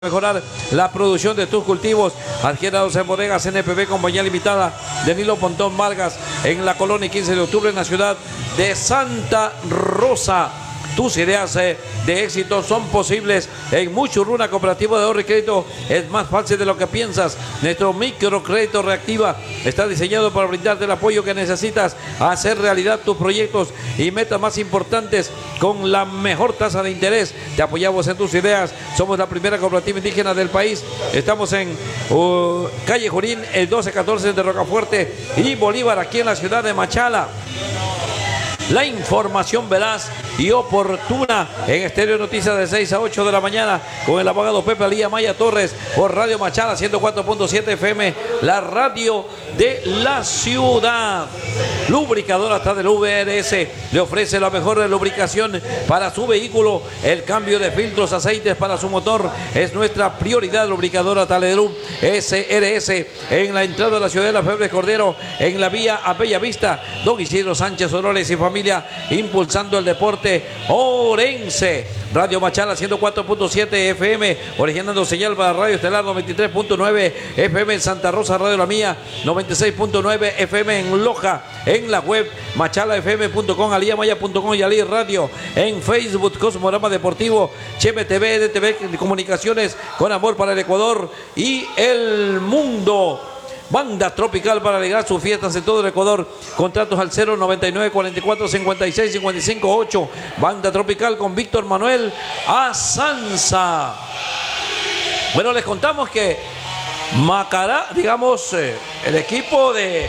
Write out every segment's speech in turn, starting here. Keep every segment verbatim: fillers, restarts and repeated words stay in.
Mejorar la producción de tus cultivos. Adquiéralos en Bodegas N P B, Compañía Limitada de Nilo Pontón Vargas, en la colonia quince de octubre, en la ciudad de Santa Rosa. Tus ideas eh, de éxito son posibles en Muchurruna. Cooperativa de ahorro y crédito es más fácil de lo que piensas. Nuestro microcrédito Reactiva está diseñado para brindarte el apoyo que necesitas a hacer realidad tus proyectos y metas más importantes con la mejor tasa de interés. Te apoyamos en tus ideas. Somos la primera cooperativa indígena del país. Estamos en uh, calle Jurín, el doce catorce de Rocafuerte y Bolívar, aquí en la ciudad de Machala. La información veraz y oportuna en Estéreo Noticias de seis a ocho de la mañana con el abogado Pepe Alía Maya Torres por Radio Machala ciento cuatro punto siete F M, la radio de la ciudad. Lubricadora hasta del V R S le ofrece la mejor lubricación para su vehículo. El cambio de filtros, aceites para su motor es nuestra prioridad. Lubricadora Taledrum S R S en la entrada de la ciudad de La Febre Cordero, en la vía a Bella Vista. Don Isidro Sánchez Oroles y familia impulsando el deporte orense. Radio Machala ciento cuatro punto siete F M, originando señal para Radio Estelar noventa y tres punto nueve F M en Santa Rosa, Radio La Mía noventa y seis punto nueve F M en Loja, en la web machala f m punto com, aliamaya punto com y Ali Radio, en Facebook Cosmorama Deportivo, Cheme T V, D T V Comunicaciones, con amor para el Ecuador y el mundo. Banda Tropical para alegrar sus fiestas en todo el Ecuador. Contratos al cero noventa y nueve cuarenta y cuatro cincuenta y seis cincuenta y cinco ocho. Banda Tropical con Víctor Manuel Azanza. Bueno, les contamos que Macará, digamos, eh, el equipo de...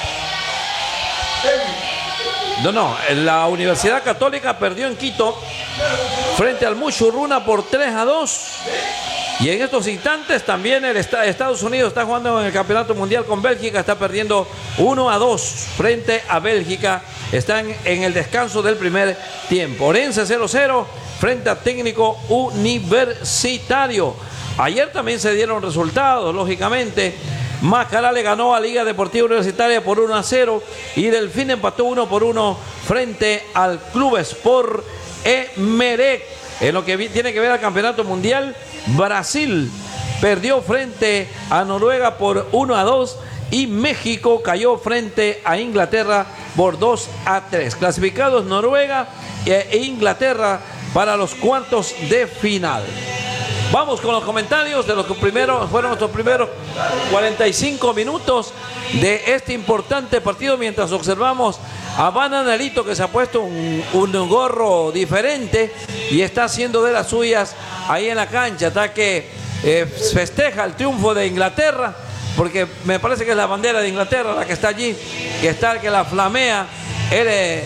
No, no, la Universidad Católica perdió en Quito frente al Muchurruna por tres a dos. Y en estos instantes también el Estados Unidos está jugando en el Campeonato Mundial con Bélgica, está perdiendo uno a dos frente a Bélgica. Están en el descanso del primer tiempo. Orense cero cero frente a Técnico Universitario. Ayer también se dieron resultados, lógicamente. Macará le ganó a Liga Deportiva Universitaria por uno a cero y Delfín empató uno por uno frente al Club Sport Emelec. En lo que tiene que ver al Campeonato Mundial, Brasil perdió frente a Noruega por uno a dos y México cayó frente a Inglaterra por dos a tres. Clasificados Noruega e Inglaterra para los cuartos de final. Vamos con los comentarios de los que primero fueron nuestros primeros cuarenta y cinco minutos de este importante partido, mientras observamos a Bananalito, que se ha puesto un, un gorro diferente y está haciendo de las suyas ahí en la cancha. Está que eh, festeja el triunfo de Inglaterra, porque me parece que es la bandera de Inglaterra la que está allí, que está que la flamea el, eh,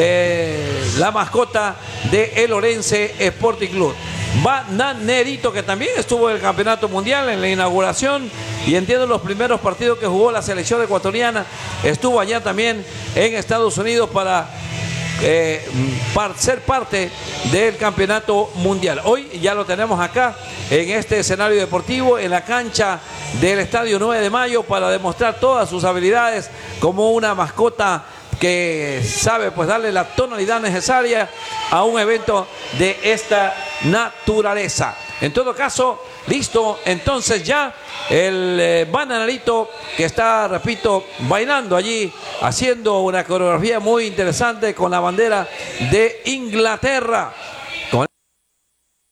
eh, la mascota de el Orense Sporting Club. Bananerito, que también estuvo en el Campeonato Mundial en la inauguración y entiendo los primeros partidos que jugó la selección ecuatoriana, estuvo allá también en Estados Unidos para, eh, para ser parte del Campeonato Mundial. Hoy ya lo tenemos acá en este escenario deportivo, en la cancha del Estadio nueve de mayo, para demostrar todas sus habilidades como una mascota que sabe pues darle la tonalidad necesaria a un evento de esta naturaleza. En todo caso, listo, entonces ya el eh, Bananalito, que está, repito, bailando allí, haciendo una coreografía muy interesante con la bandera de Inglaterra.